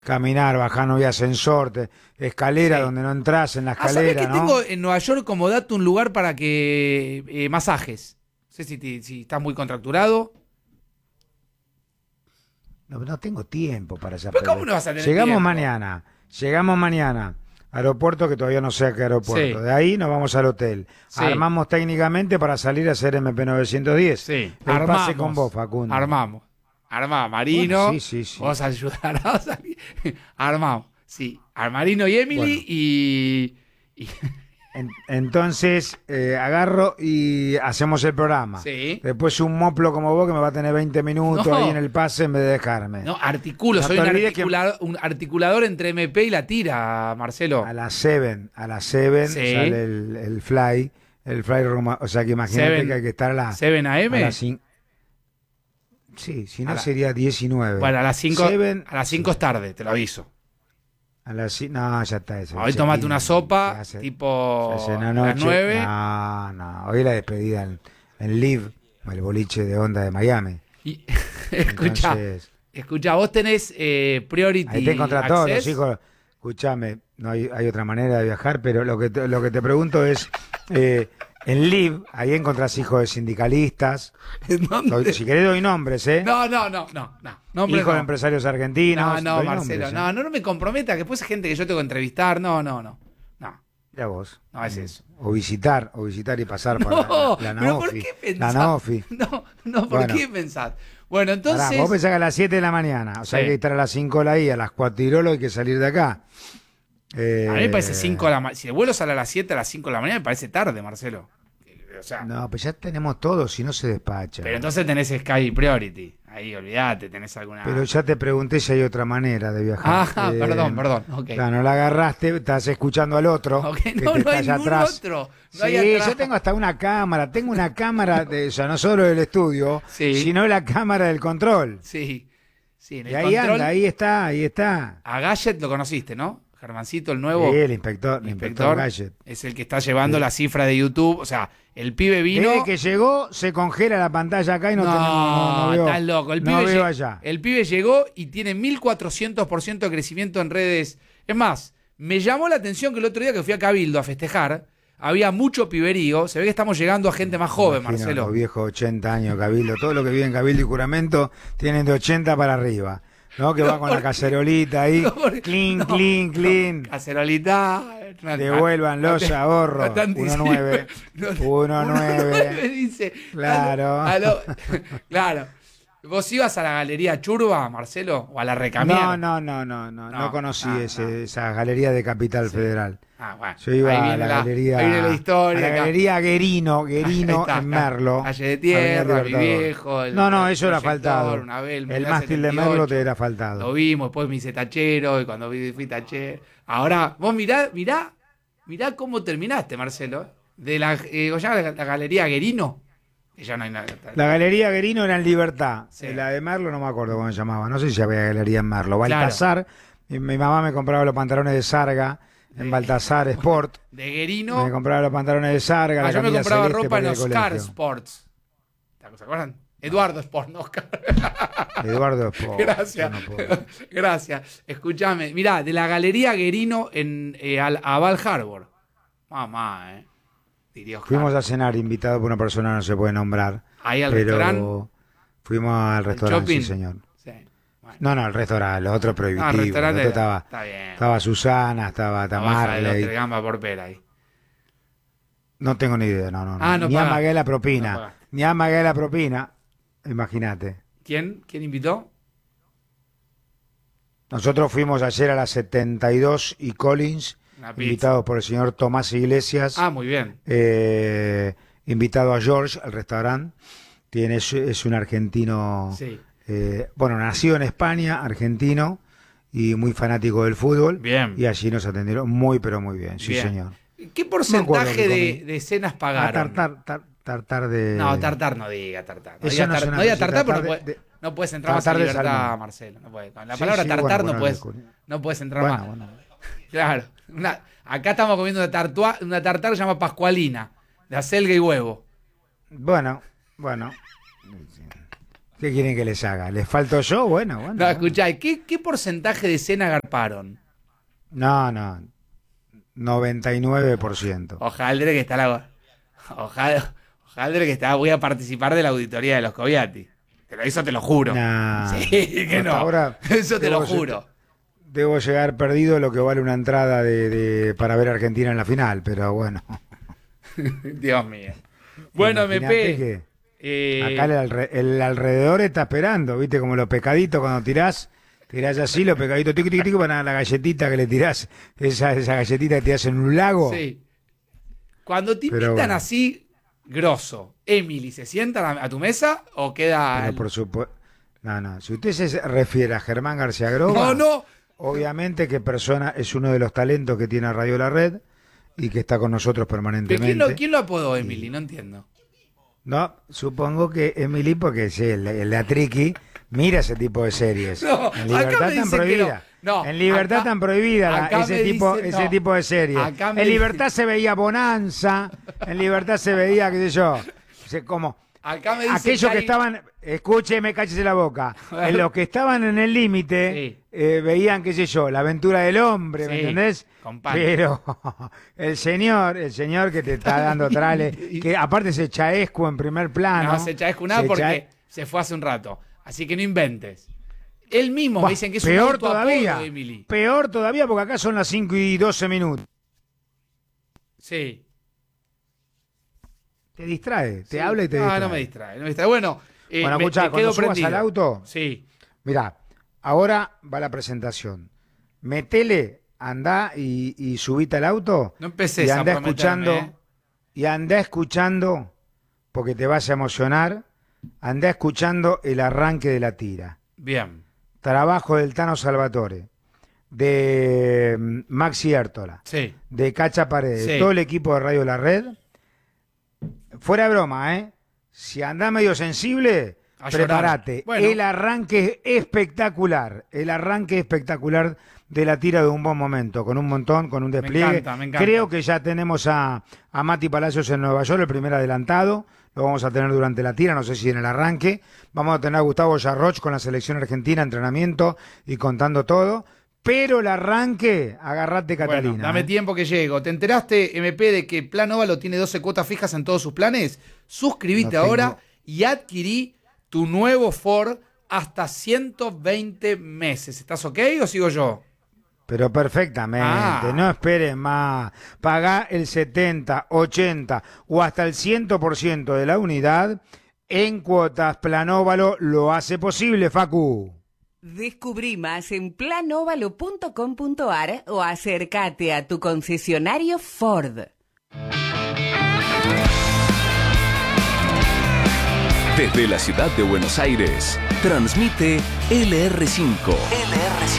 caminar, bajar, no había ascensor, escalera Sí. donde no entras en la ¿Sabés escalera, que ¿no? tengo en Nueva York como dato un lugar para que masajes? No sé si estás muy contracturado. No, no tengo tiempo para esa ¿Pero cómo pelea. no vas a tener Llegamos tiempo? mañana, llegamos mañana. Aeropuerto que todavía no sé a qué aeropuerto. Sí, De ahí nos vamos al hotel. sí, Armamos técnicamente para salir a hacer MP910. sí. El pase con vos, Facundo. Armamos. Armamos. Bueno, Marino, sí, sí, sí. vos ayudarás a salir. Armamos. Sí. Al Marino y Bueno, Emily y entonces agarro y hacemos el programa. sí. Después un moplo como vos que me va a tener 20 minutos ahí en No, el pase en vez de dejarme. no, articulo. No Soy te olvides que un articulador entre MP y la tira, Marcelo. a las 7 Sí. sale el fly o sea que imagínate que hay que estar Seven a AM. las 5. Sí, si A no la- sería 19. Bueno, a las 5 Seven, a las sí. 5 es tarde, te lo aviso. No, ya está eso. Hoy tomate una sopa, Se tipo hace en la a las noche. 9. No. Hoy la despedida en Live, el boliche de onda de Miami. Y escucha, Entonces, vos tenés Priority ahí te encontrás todos los Access. hijos. Escúchame, no hay otra manera de viajar, pero lo que te pregunto es, en Live, ahí encontrás hijos de sindicalistas. ¿En dónde? Si querés doy nombres, ¿eh? No. Nombre Hijos de no. empresarios argentinos. No, doy Marcelo, nombres, ¿eh? no me comprometa, que después hay gente que yo tengo que entrevistar. No. No, Mirá vos. no es eso. O visitar y pasar por No, la pero ¿por Naofi. qué La pensás? Naofi. No, ¿por Bueno. qué pensás? Bueno, Pará, entonces. vos pensás que a las 7 de la mañana, o sea, Sí. hay que estar a las 5 ahí, a las 4 hay que salir de acá. A mí me parece 5 de la mañana. Si el vuelo sale a las 7, a las 5 de la mañana, me parece tarde, Marcelo. O sea, No, pues ya tenemos todo, si no se despacha. pero entonces tenés Sky Priority. Ahí, olvídate, tenés alguna. Pero ya te pregunté si hay otra manera de viajar. Perdón. Ok. Claro, no la agarraste, estás escuchando al otro. Ok, que no te está hay allá ningún atrás. otro. No Sí, hay atrás. yo tengo hasta una cámara. Tengo una cámara, o sea, no solo del estudio, Sí. sino la cámara del control. Sí. En el Y ahí control. anda, ahí está. A Gadget lo conociste, ¿no? Germancito, el nuevo. Sí, el inspector Gadget. Es el que está llevando Sí. la cifra de YouTube. O sea, el pibe vino. Desde que llegó, se congela la pantalla acá y no tenemos, no veo, estás loco. no veo allá. El pibe llegó y tiene 1400% de crecimiento en redes. Es más, me llamó la atención que el otro día que fui a Cabildo a festejar, había mucho piberío. Se ve que estamos llegando a gente más joven, Imagino, Marcelo. Los viejos 80 años, Cabildo, todo lo que vive en Cabildo y Juramento tienen de 80 para arriba. ¿No? Que va con la cacerolita ahí, clean. Cacerolita. Devuelvan los ahorros. No tan 1-9. 1-9. Dice. Claro. Claro. ¿Vos ibas a la galería Churba, Marcelo? ¿O a la Recamier? No conocí esa galería de Capital Federal. Bueno. Yo iba Ahí a viene la galería, ahí viene la historia. a la galería Guerino Ahí está, en Merlo. Calle de Avenida Tierra, mi Libertador. viejo. No, eso era proyector, faltado. una vez, El mástil de Merlo te era Lo faltado. vimos, después me hice tachero y cuando fui tachero. Ahora, vos mirá cómo terminaste, Marcelo. De ¿cómo se llama la galería Guerino? Que ya no hay nada. La galería Guerino era en Libertad. Sí. La de Merlo no me acuerdo cómo se llamaba. No sé si había galería en Merlo. Claro. Baltasar. Mi mamá me compraba los pantalones de Sarga en Baltasar Sport. De Guerino. Me compraba los pantalones de Sarga. la Yo me camisa compraba celeste ropa para en ir al Oscar colegio. Sports. ¿Se acuerdan? Eduardo Sport, no Oscar. Eduardo Sport. Gracias. Yo no puedo. Gracias. Escúchame. Mirá, de la galería Guerino a Val Harbor. Mamá, diría Oscar. Fuimos a cenar invitado por una persona que no se puede nombrar. Ahí al pero restaurante. fuimos al restaurante, shopping? sí, señor. Sí. Bueno. No, el restaurante, lo otro prohibitivo. No, el restaurante El otro está bien. estaba Susana, estaba La baja de los Marley. tres gambas por pera ahí. No tengo ni idea, no. Ah, no ni pagaste. amagué la No propina. pagaste. Ni amagué la propina. Imagínate. ¿Quién invitó? Nosotros fuimos ayer a las 72 y Collins, Una pizza. invitados por el señor Tomás Iglesias, Ah, muy bien. invitado a George al restaurante. Es un argentino, Sí. bueno, nacido en España, argentino, y muy fanático del fútbol. Bien. Y allí nos atendieron muy, pero muy bien, sí, Bien. señor. ¿Qué Me porcentaje acuerdo que comí. de cenas Ah, pagaron? tartar de... No, tartar no diga tartar. No Eso diga, no es una no diga cosa, tartar porque tartar no puedes entrar más en tartar de libertad, salmón. Marcelo. No puede. Con la Sí, palabra sí, tartar bueno, no puedes entrar Bueno, más. bueno. Claro. Acá estamos comiendo una tartar que se llama Pascualina, de acelga y huevo. Bueno. ¿Qué quieren que les haga? ¿Les falto yo? Bueno. No, escuchá, ¿qué porcentaje de cena agarparon? No, 99%. Hojaldre que está Hojaldre que está, voy a participar de la auditoría de los Coviati. Eso te lo juro. Nah, sí, que no. Ahora eso te lo juro. Debo llegar perdido lo que vale una entrada para ver a Argentina en la final, pero bueno. Dios mío. Bueno, MP. Acá el alrededor está esperando, ¿viste? Como los pescaditos cuando tirás así, los pescaditos tiqui, tiqui, tiqui, para la galletita que le tirás, esa galletita que tirás en un lago. Sí. Cuando te invitan así, grosso, Emily, ¿se sientan a tu mesa o queda...? Pero por supuesto... No. Si usted se refiere a Germán García Groba... No. Obviamente que persona es uno de los talentos que tiene Radio La Red y que está con nosotros permanentemente. ¿Quién lo apodó Emily? No entiendo. No, supongo que Emily, porque sí, el Atriqui mira ese tipo de series. No, en Libertad tan prohibida. No, en Libertad acá, tan prohibida ese tipo de series. En Libertad se veía Bonanza, en Libertad se veía, qué sé yo, como acá me dice aquellos que estaban, escúcheme, cállese la boca, en los que estaban en el límite, veían, qué sé yo, La aventura del hombre, ¿me entendés? Pero el señor que te está dando trale, que aparte se Chaescu en primer plano. No se Chaescu nada porque se fue hace un rato. Así que no inventes. Él mismo me dicen que es peor un todavía, Emily. Peor todavía porque acá son las 5:12. Sí. Te distrae, te habla y te distrae. No me distrae. Bueno, escuchá, cuando subas al auto, sí. Mirá, ahora va la presentación. Metele, andá y subite al auto. No empecés y andá a escuchando, y andá escuchando, porque te vas a emocionar, andá escuchando el arranque de la tira. Bien. Trabajo del Tano Salvatore, de Maxi Értola, de Cacha Paredes, todo el equipo de Radio La Red. Fuera de broma, si andás medio sensible, prepárate. Bueno. El arranque espectacular de la tira de Un Buen Momento, con un montón, con un despliegue. Me encanta. Creo que ya tenemos a Mati Palacios en Nueva York, el primer adelantado. Lo vamos a tener durante la tira, no sé si en el arranque. Vamos a tener a Gustavo Yarroch con la selección argentina, entrenamiento y contando todo. Pero el arranque, agarrate, Catalina. Bueno, dame tiempo que llego. ¿Te enteraste, MP, de que Plan Óvalo tiene 12 cuotas fijas en todos sus planes? Suscribite ahora y adquirí tu nuevo Ford hasta 120 meses. ¿Estás ok o sigo yo? Pero perfectamente, no esperes más. Pagá el 70, 80 o hasta el 100% de la unidad en cuotas. Plan Óvalo lo hace posible, Facu. Descubrí más en planovalo.com.ar o acércate a tu concesionario Ford. Desde la ciudad de Buenos Aires, transmite LR5.